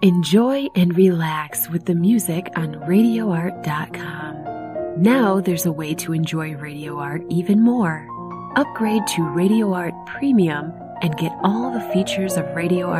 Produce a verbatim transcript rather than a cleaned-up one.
Enjoy and relax with the music on radio art dot com. Now there's a way to enjoy Radio Art even more. Upgrade to Radio Art Premium and get all the features of Radio Art